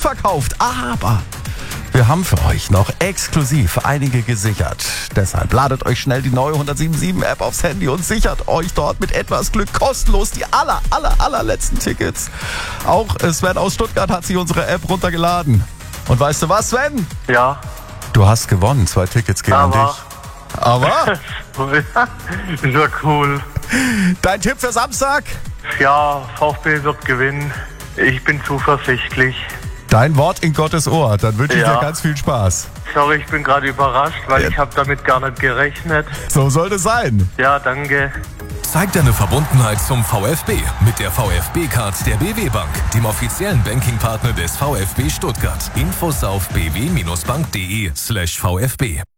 ausverkauft. Aber wir haben für euch noch exklusiv einige gesichert. Deshalb ladet euch schnell die neue 177-App aufs Handy und sichert euch dort mit etwas Glück kostenlos die allerletzten Tickets. Auch Sven aus Stuttgart hat sich unsere App runtergeladen. Und weißt du was, Sven? Ja. Du hast gewonnen. 2 Tickets gehen an dich. Aber? Ist ja cool. Dein Tipp für Samstag? Ja, VfB wird gewinnen. Ich bin zuversichtlich. Dein Wort in Gottes Ohr. Dann wünsche ich Ja. dir ganz viel Spaß. Sorry, ich bin gerade überrascht, weil ich habe damit gar nicht gerechnet. So sollte es sein. Ja, danke. Zeig deine Verbundenheit zum VfB mit der VfB-Card der BW Bank, dem offiziellen Bankingpartner des VfB Stuttgart. Infos auf bw-bank.de/VfB.